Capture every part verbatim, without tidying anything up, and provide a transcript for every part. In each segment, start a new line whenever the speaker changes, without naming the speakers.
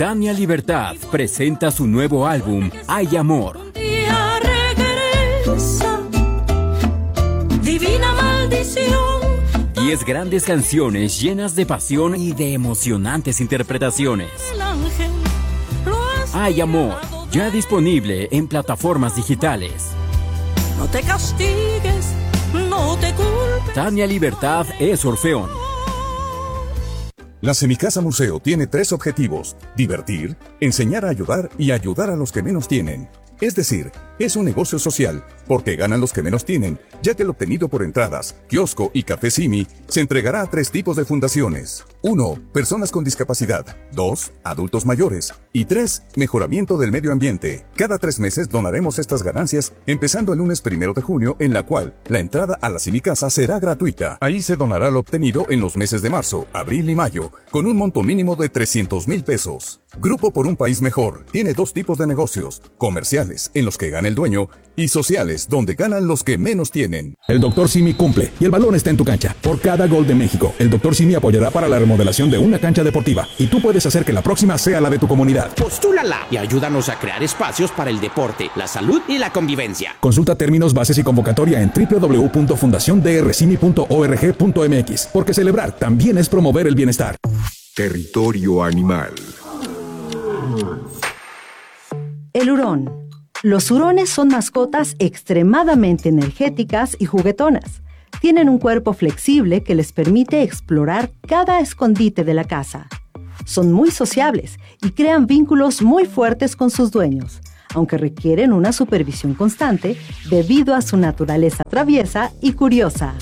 Tania Libertad presenta su nuevo álbum, Hay Amor.
Divina maldición.
Diez grandes canciones llenas de pasión y de emocionantes interpretaciones. Hay Amor, ya disponible en plataformas digitales.
No te castigues, no te culpes.
Tania Libertad es Orfeón.
La Semicasa Museo tiene tres objetivos: divertir, enseñar a ayudar y ayudar a los que menos tienen. Es decir, es un negocio social, porque ganan los que menos tienen, ya que el obtenido por entradas, kiosco y café Simi se entregará a tres tipos de fundaciones. uno. Personas con discapacidad. dos. Adultos mayores. Y tres. Mejoramiento del medio ambiente. Cada tres meses donaremos estas ganancias, empezando el lunes primero de junio, en la cual la entrada a la Semicasa será gratuita. Ahí se donará lo obtenido en los meses de marzo, abril y mayo, con un monto mínimo de trescientos mil pesos. Grupo por un País Mejor tiene dos tipos de negocios: comerciales, en los que gana el dueño, y sociales, donde ganan los que menos tienen.
El doctor Simi cumple y el balón está en tu cancha. Por cada gol de México, el doctor Simi apoyará para la remodelación de una cancha deportiva, y tú puedes hacer que la próxima sea la de tu comunidad.
Postúlala y ayúdanos a crear espacios para el deporte, la salud y la convivencia.
Consulta términos, bases y convocatoria en doble u doble u doble u punto fundación d r simi punto org punto m x, porque celebrar también es promover el bienestar.
Territorio animal.
El hurón. Los hurones son mascotas extremadamente energéticas y juguetonas. Tienen un cuerpo flexible que les permite explorar cada escondite de la casa. Son muy sociables y crean vínculos muy fuertes con sus dueños, aunque requieren una supervisión constante debido a su naturaleza traviesa y curiosa.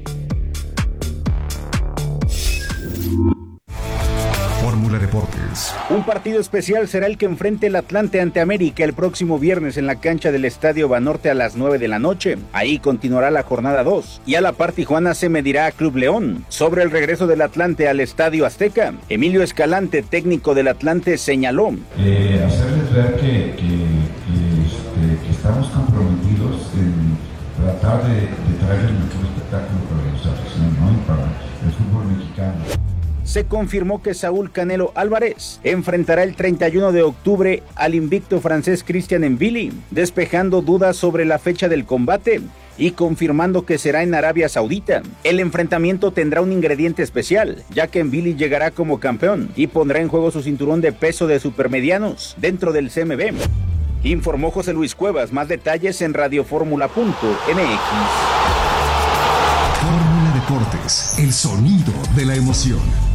Fórmula Deportes.
Un partido especial será el que enfrente el Atlante ante América el próximo viernes en la cancha del Estadio Banorte a las nueve de la noche. Ahí continuará la jornada dos y a la par Tijuana se medirá a Club León. Sobre el regreso del Atlante al Estadio Azteca, Emilio Escalante, técnico del Atlante, señaló:
Eh, hacerles ver que, que, que, este, que estamos comprometidos en tratar de, de traer el mejor espectáculo para nuestra afición, ¿no? Y para el fútbol mexicano.
Se confirmó que Saúl Canelo Álvarez enfrentará el treinta y uno de octubre al invicto francés Christian M'Vila, despejando dudas sobre la fecha del combate y confirmando que será en Arabia Saudita. El enfrentamiento tendrá un ingrediente especial, ya que M'Vila llegará como campeón y pondrá en juego su cinturón de peso de supermedianos dentro del C M B. Informó José Luis Cuevas. Más detalles en radioformula punto m x.
Fórmula Deportes, el sonido de la emoción.